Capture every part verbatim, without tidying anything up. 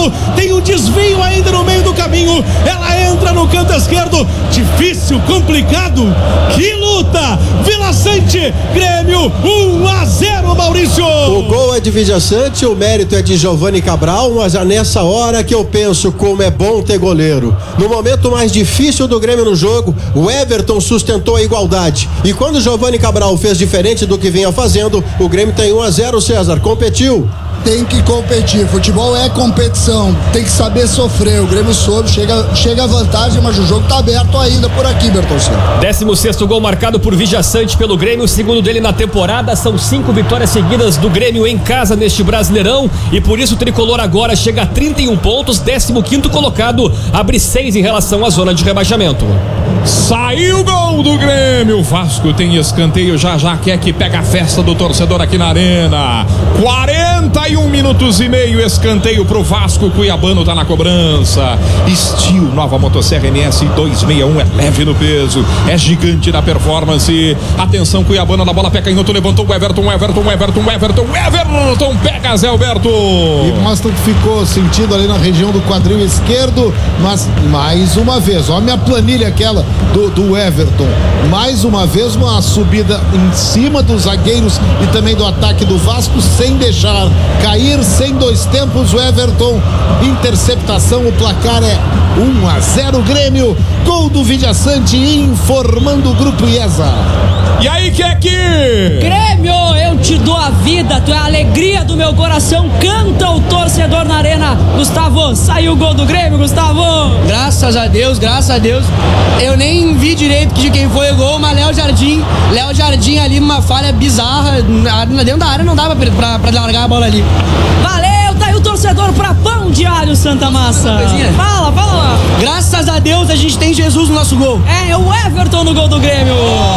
Marcelo, tem um desvio ainda no meio do caminho, ela entra no canto esquerdo, difícil, complicado, que luta, Vila Sante, Grêmio, um a zero, Maurício. O gol é de Vila Sante, o mérito é de Giovani Cabral, mas é nessa hora que eu penso como é bom ter goleiro. No momento mais difícil do Grêmio no jogo, o Everton sustentou a igualdade, e quando o Giovani Cabral fez diferente do que vinha fazendo, o Grêmio tem um a zero, César, competiu. Tem que competir, futebol é competição, tem que saber sofrer. O Grêmio soube, chega, chega a vantagem, mas o jogo tá aberto ainda por aqui, Bertolcelo. décimo sexto gol marcado por Vila Sante pelo Grêmio, segundo dele na temporada. São cinco vitórias seguidas do Grêmio em casa neste Brasileirão, e por isso o tricolor agora chega a trinta e um pontos, décimo quinto colocado, abre seis em relação à zona de rebaixamento. Saiu o gol do Grêmio, o Vasco tem escanteio, já já quer que pega a festa do torcedor aqui na arena. quarenta e um minutos e meio, escanteio pro Vasco, Cuiabano tá na cobrança. Steel, nova motosserra M S duzentos e sessenta e um, é leve no peso, é gigante na performance. Atenção, Cuiabano na bola, pé canhoto, levantou o Everton, Everton, Everton, Everton, Everton, pega Zé Alberto. E mostra que ficou sentido ali na região do quadril esquerdo, mas mais uma vez, olha a minha planilha aquela do, do Everton, mais uma vez uma subida em cima dos zagueiros e também do ataque do Vasco, sem deixar cair, sem dois tempos. O Everton, interceptação, o placar é um a zero Grêmio, gol do Vila Sante, informando o Grupo IESA. E aí, que é que? Grêmio, eu te dou a vida, tu é a alegria do meu coração, canta o torcedor na arena. Gustavo, saiu o gol do Grêmio, Gustavo. Graças a Deus, graças a Deus. Eu nem vi direito de quem foi o gol, mas Léo Jardim, Léo Jardim ali, uma falha bizarra, dentro da área não dava pra, pra, pra largar a bola ali. Valeu, tá aí o torcedor pra Pão de Alho Santa Massa. Fala, fala lá. Graças a Deus a gente tem Jesus no nosso gol. É, o Everton no gol do Grêmio.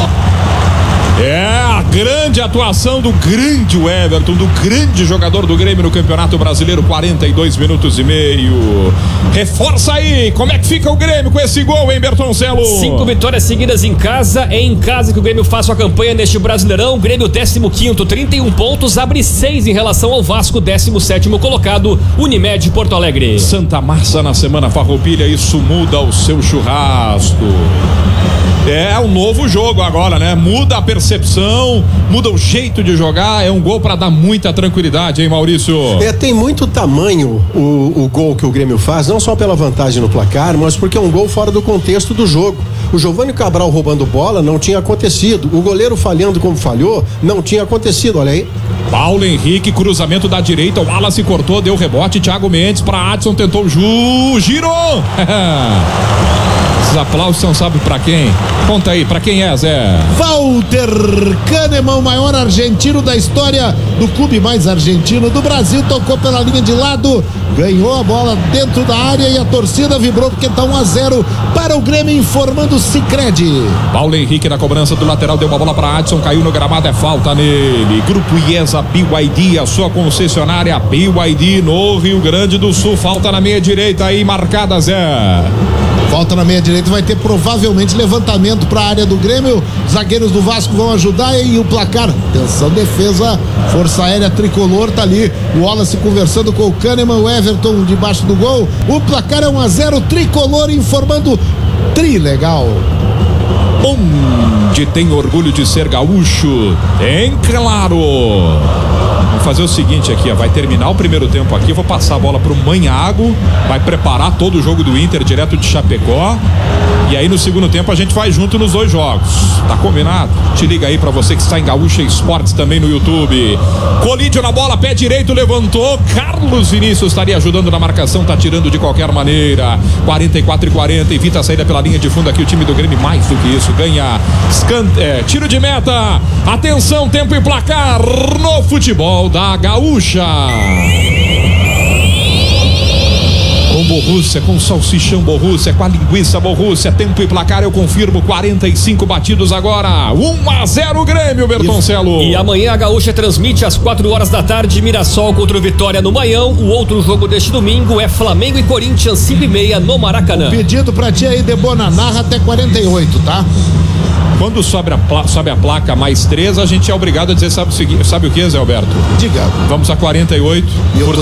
É a grande atuação do grande Everton, do grande jogador do Grêmio no Campeonato Brasileiro, quarenta e dois minutos e meio. Reforça aí, como é que fica o Grêmio com esse gol, hein, Bertoncelo? Cinco vitórias seguidas em casa, é em casa que o Grêmio faz sua campanha neste Brasileirão. Grêmio décimo quinto, trinta e um pontos, abre seis em relação ao Vasco, décimo sétimo colocado, Unimed Porto Alegre. Santa Massa na semana farroupilha, isso muda o seu churrasco. É um novo jogo agora, né? Muda a percepção, muda o jeito de jogar. É um gol para dar muita tranquilidade, hein, Maurício? É, tem muito tamanho o, o gol que o Grêmio faz, não só pela vantagem no placar, mas porque é um gol fora do contexto do jogo. O Giovani Cabral roubando bola não tinha acontecido. O goleiro falhando como falhou não tinha acontecido, olha aí. Paulo Henrique, cruzamento da direita, o Wallace cortou, deu rebote, Thiago Mendes para Adson, tentou o Ju, girou. Esses aplausos são, sabe pra quem? Conta aí, pra quem é, Zé? Walter Kahneman, o maior argentino da história do clube mais argentino do Brasil, tocou pela linha de lado, ganhou a bola dentro da área e a torcida vibrou porque tá um a zero para o Grêmio, informando o Sicredi. Paulo Henrique na cobrança do lateral, deu uma bola pra Adson, caiu no gramado, é falta nele. Grupo IESA, B Y D, a sua concessionária B Y D no Rio Grande do Sul, falta na meia direita aí, marcada, Zé. Falta na meia direita, vai ter provavelmente levantamento para a área do Grêmio. Zagueiros do Vasco vão ajudar e o placar. Atenção, defesa, Força Aérea Tricolor, tá ali. O Wallace conversando com o Kahneman, o Everton debaixo do gol. O placar é um a zero, Tricolor informando Trilegal. Onde tem orgulho de ser gaúcho, tem claro. Vamos fazer o seguinte aqui, ó, vai terminar o primeiro tempo aqui, vou passar a bola pro Manhago, vai preparar todo o jogo do Inter direto de Chapecó, e aí no segundo tempo a gente vai junto nos dois jogos, tá combinado? Te liga aí pra você que está em Gaúcha Esportes também no YouTube. Colídio na bola, pé direito, levantou, Carlos Vinícius estaria ajudando na marcação, tá tirando de qualquer maneira. Quarenta e quatro e quarenta, evita a saída pela linha de fundo aqui, o time do Grêmio mais do que isso, ganha Scan... é, tiro de meta. Atenção, tempo e placar no futebol da Gaúcha. Com Borrússia, com salsichão Borrússia, com a linguiça Borrússia, tempo e placar, eu confirmo, quarenta e cinco batidos agora, um a zero Grêmio, Bertoncelo. E amanhã a Gaúcha transmite às quatro horas da tarde, Mirassol contra o Vitória no Maião. O outro jogo deste domingo é Flamengo e Corinthians, cinco e meia no Maracanã. O pedido pra ti aí, Debona, narra até quarenta e oito, tá? Quando sobe a, pla- sobe a placa mais três, a gente é obrigado a dizer, sabe o, segui- sabe o que, Zé Alberto? Diga. Vamos a quarenta e oito, E eu portanto